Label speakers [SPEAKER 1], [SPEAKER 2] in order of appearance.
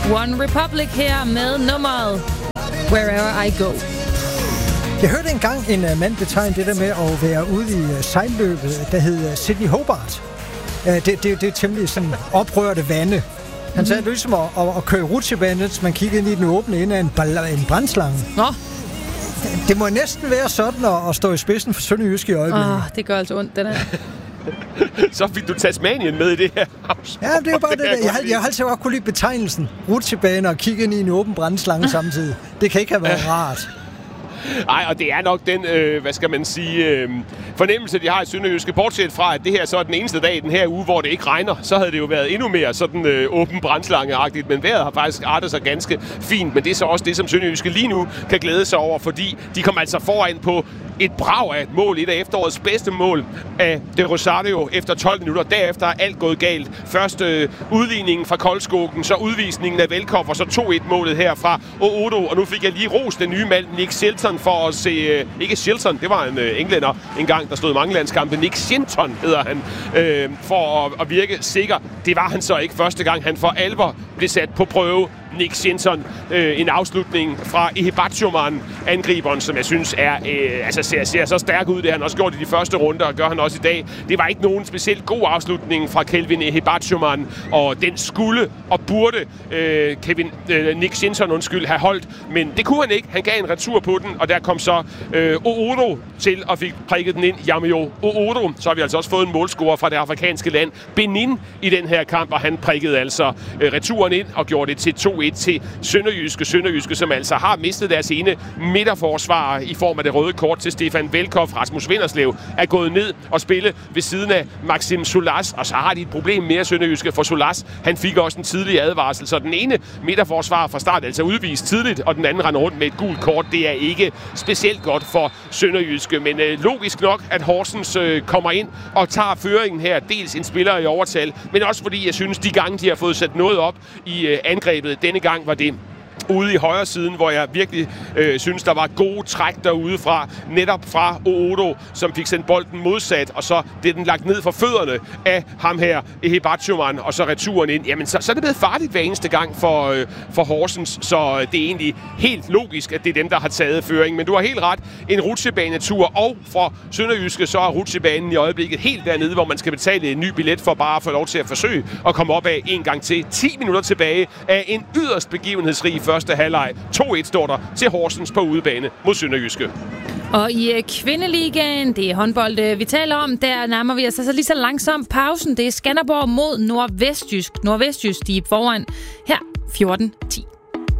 [SPEAKER 1] One Republic her med nummeret Wherever I Go.
[SPEAKER 2] Jeg hørte engang en mand betegne det der med at være ude i sejlløbet, der hed Sydney Hobart. Det er temmelig sådan oprørte vande. Han sagde, det er ligesom at køre rutsjebane, så man kigger ind i den åbne ende af en brandslange.
[SPEAKER 1] Nå.
[SPEAKER 2] Det må næsten være sådan at stå i spidsen for Sønderjyske i øjeblikket.
[SPEAKER 1] Det gør altså ondt, det der.
[SPEAKER 3] Så fik du Tasmanien med i det her afsnit.
[SPEAKER 2] Ja, det er jo bare det der. Jeg har altid godt kunne lide betegnelsen rutsjebane og kigge ind i en åben brandslange samtidig. Det kan ikke have været rart.
[SPEAKER 3] Nej, og det er nok den, fornemmelse, de har i Sønderjyske. Bortset fra, at det her så er den eneste dag i den her uge, hvor det ikke regner, så havde det jo været endnu mere sådan åben brandslange-agtigt. Men vejret har faktisk artet sig ganske fint. Men det er så også det, som Sønderjyske lige nu kan glæde sig over, fordi de kommer altså foran på et brag af et mål. Et af efterårets bedste mål af De Rosario efter 12 minutter. Derefter er alt gået galt. Først udligningen fra Koldskogen, så udvisningen af Velkoff, og så 2-1-målet her fra Oodo. Og nu fik jeg lige rost den nye mand, Nick Shelton, for at se... ikke Shelton, det var en englænder engang, der stod mange landskampe. Nick Shelton hedder han, for at virke sikker. Det var han så ikke første gang, han for alvor blev sat på prøve. Nick Shelton, en afslutning fra Ehibatshuman, angriberen, som jeg synes ser så stærk ud. Det har han også gjort i de første runder, og gør han også i dag. Det var ikke nogen specielt god afslutning fra Kelvin Ehibatshuman, og den skulle og burde Nick Shelton have holdt, men det kunne han ikke. Han gav en retur på den, og der kom så Oodo til og fik prikket den ind. Jamio Oodo. Så har vi altså også fået en målscorer fra det afrikanske land Benin i den her kamp, og han prikkede altså returen ind og gjorde det til 2-1 til Sønderjyske, som altså har mistet deres ene midterforsvarer i form af det røde kort til Stefan Velkoff. Rasmus Vinderslev er gået ned og spille ved siden af Maxim Solas, og så har de et problem mere Sønderjyske, for Solas, han fik også en tidlig advarsel, så den ene midterforsvarer fra start altså udvist tidligt, og den anden render rundt med et gult kort. Det er ikke specielt godt for Sønderjyske, men logisk nok, at Horsens kommer ind og tager føringen her. Dels en spiller i overtal, men også fordi jeg synes, de gange, de har fået sat noget op i angrebet, denne gang var det ude i højre siden, hvor jeg virkelig synes, der var gode træk derude fra, netop fra Oodo, som fik sendt bolden modsat, og så det den lagt ned for fødderne af ham her, Ehibatshuman, og så returen ind. Jamen, så er det blevet farligt hver eneste gang for Horsens, så det er egentlig helt logisk, at det er dem, der har taget føring. Men du har helt ret, en rutsjebanetur, og for Sønderjyske, så er rutsjebanen i øjeblikket helt dernede, hvor man skal betale en ny billet for bare at få lov til at forsøge at komme op af en gang til. 10 minutter tilbage af en yderst begivenhedsrig første halvleg. 2-1 står der til Horsens på udebane mod Sønderjyske.
[SPEAKER 1] Og i kvindeligaen, det er håndbold, vi taler om, der nærmer vi os altså lige så langsomt pausen. Det er Skanderborg mod Nordvestjysk. Nordvestjysk, de er foran her 14-10.